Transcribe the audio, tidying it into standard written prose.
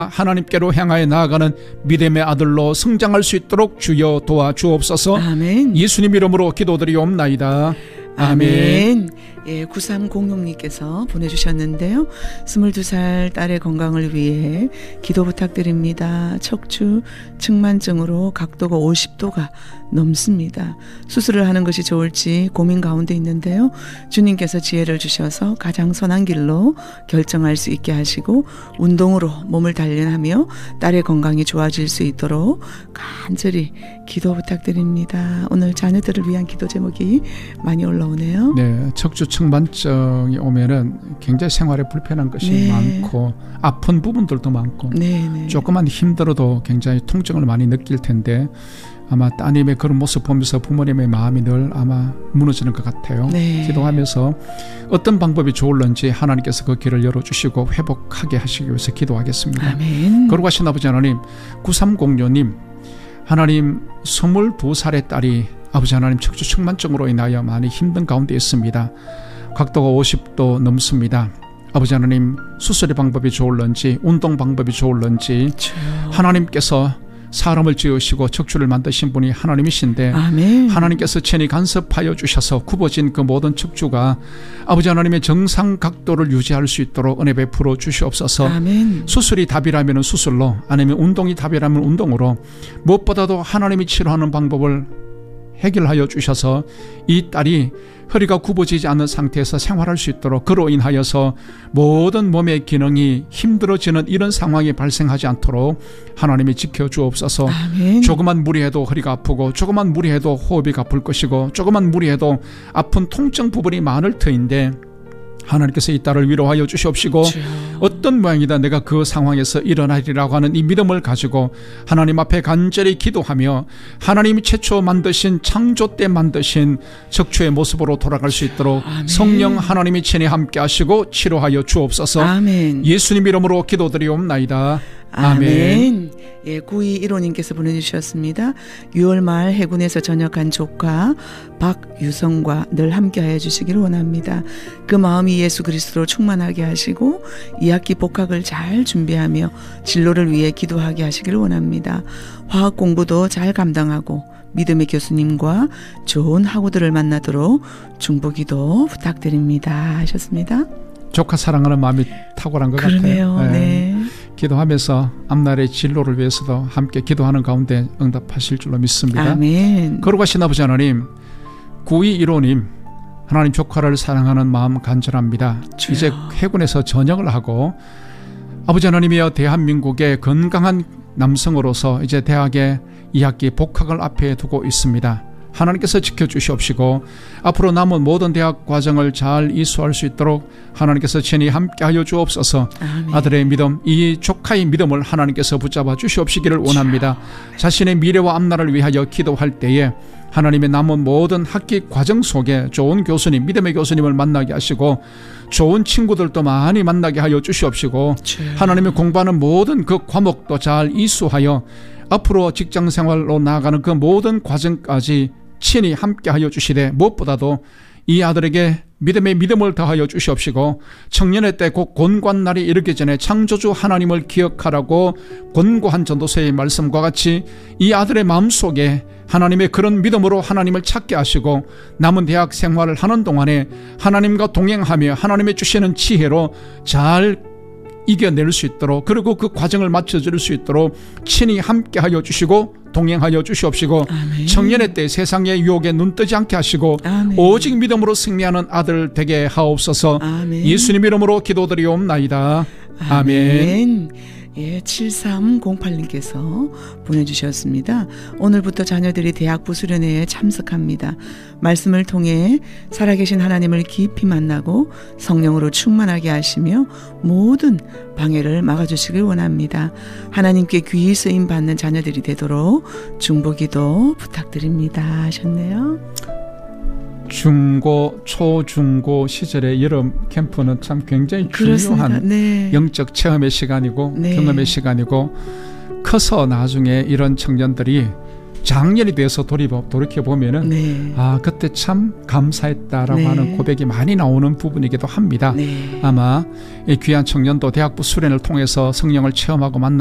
하나님께로 향하여 나아가는 믿음의 아들로 성장할 수 있도록 주여 도와주옵소서. 아멘. 예수님 이름으로 기도드리옵나이다. 아멘. 예, 9306님께서 보내주셨는데요. 22살 딸의 건강을 위해 기도 부탁드립니다. 척추 측만증으로 각도가 50도가 넘습니다. 수술을 하는 것이 좋을지 고민 가운데 있는데요. 주님께서 지혜를 주셔서 가장 선한 길로 결정할 수 있게 하시고 운동으로 몸을 단련하며 딸의 건강이 좋아질 수 있도록 간절히 기도 부탁드립니다. 오늘 자녀들을 위한 기도 제목이 많이 올라오네요. 네, 척추 측만증이 오면은 굉장히 생활에 불편한 것이 네. 많고 아픈 부분들도 많고 네. 조금만 힘들어도 굉장히 통증을 많이 느낄 텐데 아마 따님의 그런 모습 보면서 부모님의 마음이 늘 아마 무너지는 것 같아요. 네. 기도하면서 어떤 방법이 좋을런지 하나님께서 그 길을 열어주시고 회복하게 하시기 위해서 기도하겠습니다. 아멘. 거룩하신 아버지 하나님, 9306님, 하나님 22살의 딸이 아버지 하나님 척추 측만증으로 인하여 많이 힘든 가운데 있습니다. 각도가 50도 넘습니다. 아버지 하나님 수술의 방법이 좋을런지 운동 방법이 좋을런지 하나님께서 사람을 지으시고 척추를 만드신 분이 하나님이신데 아멘. 하나님께서 친히 간섭하여 주셔서 굽어진 그 모든 척추가 아버지 하나님의 정상 각도를 유지할 수 있도록 은혜 베풀어 주시옵소서. 아멘. 수술이 답이라면 수술로 아니면 운동이 답이라면 운동으로 무엇보다도 하나님이 치료하는 방법을 해결하여 주셔서 이 딸이 허리가 굽어지지 않는 상태에서 생활할 수 있도록 그로 인하여서 모든 몸의 기능이 힘들어지는 이런 상황이 발생하지 않도록 하나님이 지켜주옵소서. 아멘. 조금만 무리해도 허리가 아프고 조금만 무리해도 호흡이 가쁠 것이고 조금만 무리해도 아픈 통증 부분이 많을 터인데 하나님께서 이 딸을 위로하여 주시옵시고 어떤 모양이다 내가 그 상황에서 일어나리라고 하는 이 믿음을 가지고 하나님 앞에 간절히 기도하며 하나님이 최초 만드신 창조 때 만드신 척추의 모습으로 돌아갈 수 있도록 아멘. 성령 하나님이 친히 함께 하시고 치료하여 주옵소서. 아멘. 예수님 이름으로 기도드리옵나이다. 아멘. 예, 9215님께서 보내주셨습니다. 6월 말 해군에서 전역한 조카 박유성과 늘 함께하여 주시기를 원합니다. 그 마음이 예수 그리스도로 충만하게 하시고 2학기 복학을 잘 준비하며 진로를 위해 기도하게 하시기를 원합니다. 화학 공부도 잘 감당하고 믿음의 교수님과 좋은 학우들을 만나도록 중보기도 부탁드립니다 하셨습니다. 조카 사랑하는 마음이 탁월한 것 그러네요. 같아요. 네. 기도하면서 앞날의 진로를 위해서도 함께 기도하는 가운데 응답하실 줄로 믿습니다. 아멘. 거룩하신 아버지 하나님, 9215님, 하나님 조카를 사랑하는 마음 간절합니다. 주여. 이제 해군에서 전역을 하고 아버지 하나님이여 대한민국의 건강한 남성으로서 이제 대학에 2학기 복학을 앞에 두고 있습니다. 하나님께서 지켜주시옵시고 앞으로 남은 모든 대학 과정을 잘 이수할 수 있도록 하나님께서 친히 함께하여 주옵소서. 아멘. 아들의 믿음, 이 조카의 믿음을 하나님께서 붙잡아 주시옵시기를 원합니다. 자신의 미래와 앞날을 위하여 기도할 때에 하나님의 남은 모든 학기 과정 속에 좋은 교수님, 믿음의 교수님을 만나게 하시고 좋은 친구들도 많이 만나게 하여 주시옵시고 하나님이 공부하는 모든 그 과목도 잘 이수하여 앞으로 직장생활로 나아가는 그 모든 과정까지 친히 함께하여 주시되 무엇보다도 이 아들에게 믿음의 믿음을 더하여 주시옵시고 청년의 때 곧 곤고한 날이 이르기 전에 창조주 하나님을 기억하라고 권고한 전도서의 말씀과 같이 이 아들의 마음속에 하나님의 그런 믿음으로 하나님을 찾게 하시고 남은 대학 생활을 하는 동안에 하나님과 동행하며 하나님의 주시는 지혜로 잘 이겨낼 수 있도록 그리고 그 과정을 맞춰줄 수 있도록 친히 함께하여 주시고 동행하여 주시옵시고 아멘. 청년의 때 세상의 유혹에 눈뜨지 않게 하시고 아멘. 오직 믿음으로 승리하는 아들 되게 하옵소서. 아멘. 예수님 이름으로 기도드리옵나이다. 아멘. 예, 7308님께서 보내주셨습니다. 오늘부터 자녀들이 대학 부수련회에 참석합니다. 말씀을 통해 살아계신 하나님을 깊이 만나고 성령으로 충만하게 하시며 모든 방해를 막아주시길 원합니다. 하나님께 귀히 쓰임 받는 자녀들이 되도록 중보기도 부탁드립니다 하셨네요. 중고, 초중고 시절의 여름 캠프는 참 굉장히 그렇습니다. 중요한 네. 영적 체험의 시간이고 네. 경험의 시간이고 커서 나중에 이런 청년들이 작년이 돼서 돌이켜보면은 네. 아 그때 참 감사했다라고 네. 하는 고백이 많이 나오는 부분이기도 합니다. 네. 아마 이 귀한 청년도 대학부 수련을 통해서 성령을 체험하고 만나